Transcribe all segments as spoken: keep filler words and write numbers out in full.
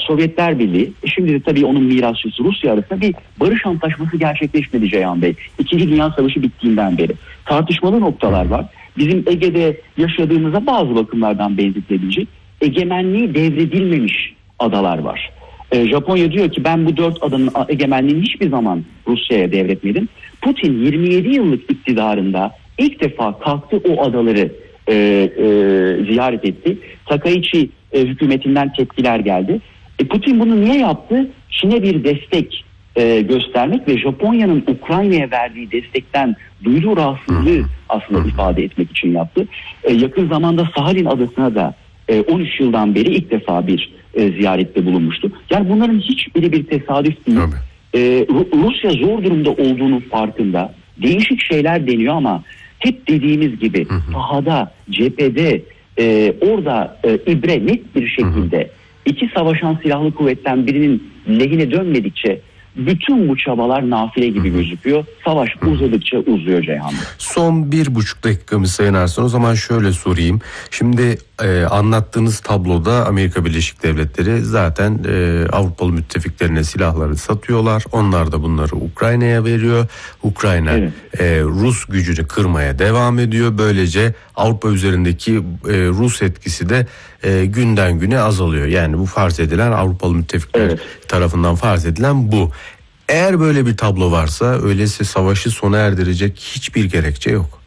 Sovyetler Birliği, şimdi de tabii onun mirasçısı Rusya arasında bir barış antlaşması gerçekleşmedi Ceyhan Bey. İkinci Dünya Savaşı bittiğinden beri. Tartışmalı noktalar var. Bizim Ege'de yaşadığımıza bazı bakımlardan benzetilebilecek egemenliği devredilmemiş adalar var. Ee, Japonya diyor ki ben bu dört adanın egemenliğini hiçbir zaman Rusya'ya devretmedim. Putin yirmi yedi yıllık iktidarında ilk defa kalktı o adaları e, e, ziyaret etti. Takaichi e, hükümetinden tepkiler geldi. E, Putin bunu niye yaptı? Çin'e bir destek e, göstermek ve Japonya'nın Ukrayna'ya verdiği destekten duyduğu rahatsızlığı aslında ifade etmek için yaptı. E, yakın zamanda Sahalin adasına da e, on üç yıldan beri ilk defa bir e, ziyarette bulunmuştu. Yani bunların hiçbiri bir tesadüf değil. E, Rusya zor durumda olduğunun farkında. Değişik şeyler deniyor ama hep dediğimiz gibi sahada, cephede, e, orada e, ibre net bir şekilde iki savaşan silahlı kuvvetten birinin lehine dönmedikçe bütün bu çabalar nafile gibi gözüküyor. Savaş uzadıkça uzuyor Ceyhan Bey. Son bir buçuk dakikamız Sayın Arslan. O zaman şöyle sorayım. Şimdi e, anlattığınız tabloda Amerika Birleşik Devletleri zaten e, Avrupalı müttefiklerine silahları satıyorlar. Onlar da bunları Ukrayna'ya veriyor. Ukrayna evet. e, Rus gücünü kırmaya devam ediyor. Böylece Avrupa üzerindeki e, Rus etkisi de e, günden güne azalıyor. Yani bu farz edilen Avrupalı müttefikler evet. tarafından farz edilen bu. Eğer böyle bir tablo varsa öyleyse savaşı sona erdirecek hiçbir gerekçe yok.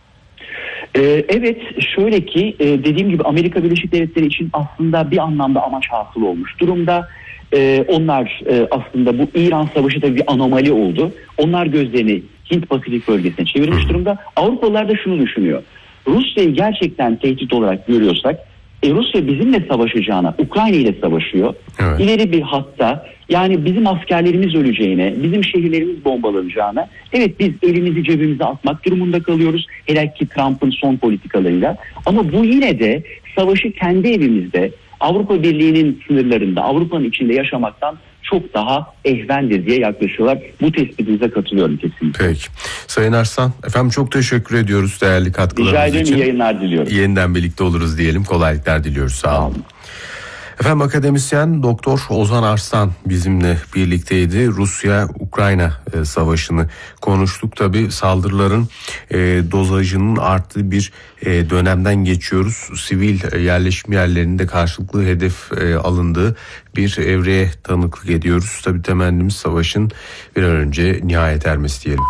Ee, evet şöyle ki e, dediğim gibi Amerika Birleşik Devletleri için aslında bir anlamda amaç hasıl olmuş durumda. Ee, onlar e, aslında bu İran Savaşı da bir anomali oldu. Onlar gözlerini Hint Pasifik bölgesine çevirmiş durumda. Avrupalılar da şunu düşünüyor. Rusya'yı gerçekten tehdit olarak görüyorsak e, Rusya bizimle savaşacağına Ukrayna ile savaşıyor. Evet. İleri bir hatta yani bizim askerlerimiz öleceğine, bizim şehirlerimiz bombalanacağına evet biz elimizi cebimize atmak durumunda kalıyoruz. Hele ki Trump'ın son politikalarıyla. Ama bu yine de savaşı kendi evimizde Avrupa Birliği'nin sınırlarında, Avrupa'nın içinde yaşamaktan çok daha ehvendir diye yaklaşıyorlar. Bu tespitinize katılıyorum kesinlikle. Peki. Sayın Arslan, efendim çok teşekkür ediyoruz değerli katkılarınız için. Rica ederim, iyi yayınlar diliyorum. Yeniden birlikte oluruz diyelim. Kolaylıklar diliyoruz. Sağ olun. Efendim akademisyen Doktor Ozan Arslan bizimle birlikteydi. Rusya-Ukrayna e, savaşını konuştuk. Tabii saldırıların e, dozajının arttığı bir e, dönemden geçiyoruz. Sivil e, yerleşim yerlerinde karşılıklı hedef e, alındığı bir evreye tanıklık ediyoruz. Tabii temennimiz savaşın bir an önce nihayet ermesi diyelim.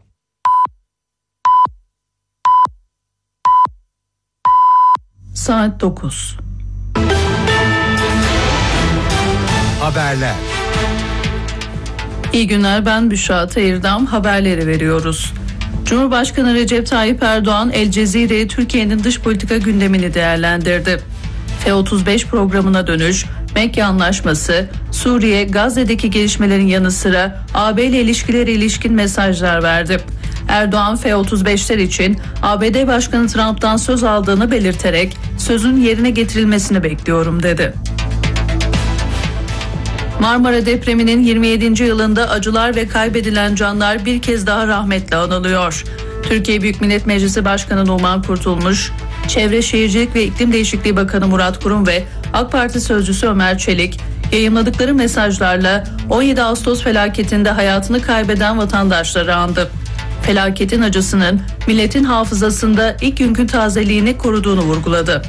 Saat dokuz. Haberler. İyi günler, ben Büşra Tayırdam, haberleri veriyoruz. Cumhurbaşkanı Recep Tayyip Erdoğan El Cezire'ye Türkiye'nin dış politika gündemini değerlendirdi. F otuz beş programına dönüş, Mekke Anlaşması, Suriye, Gazze'deki gelişmelerin yanı sıra A B ile ilişkilere ilişkin mesajlar verdi. Erdoğan F otuz beşler için A B D Başkanı Trump'tan söz aldığını belirterek sözün yerine getirilmesini bekliyorum dedi. Marmara depreminin yirmi yedinci yılında acılar ve kaybedilen canlar bir kez daha rahmetle anılıyor. Türkiye Büyük Millet Meclisi Başkanı Numan Kurtulmuş, Çevre Şehircilik ve İklim Değişikliği Bakanı Murat Kurum ve AK Parti Sözcüsü Ömer Çelik yayımladıkları mesajlarla on yedi Ağustos felaketinde hayatını kaybeden vatandaşları andı. Felaketin acısının milletin hafızasında ilk günkü tazeliğini koruduğunu vurguladı.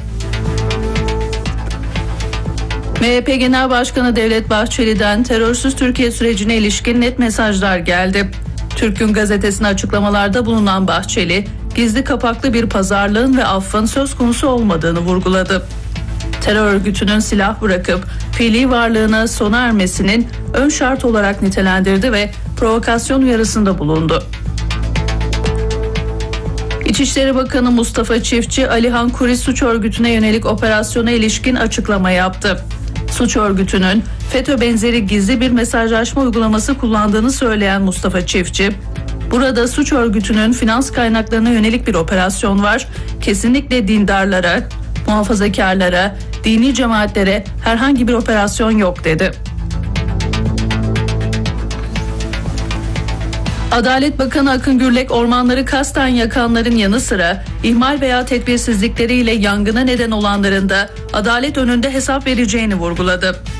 M H P Genel Başkanı Devlet Bahçeli'den terörsüz Türkiye sürecine ilişkin net mesajlar geldi. Türk'ün gazetesine açıklamalarda bulunan Bahçeli, gizli kapaklı bir pazarlığın ve affın söz konusu olmadığını vurguladı. Terör örgütünün silah bırakıp fiili varlığına sona ermesinin ön şart olarak nitelendirdi ve provokasyon uyarısında bulundu. İçişleri Bakanı Mustafa Çiftçi, Alihan Kuri suç örgütüne yönelik operasyona ilişkin açıklama yaptı. Suç örgütünün FETÖ benzeri gizli bir mesajlaşma uygulaması kullandığını söyleyen Mustafa Çiftçi, burada suç örgütünün finans kaynaklarına yönelik bir operasyon var, kesinlikle dindarlara, muhafazakarlara, dini cemaatlere herhangi bir operasyon yok dedi. Adalet Bakanı Akın Gürlek, ormanları kasten yakanların yanı sıra ihmal veya tedbirsizlikleriyle yangına neden olanların da adalet önünde hesap vereceğini vurguladı.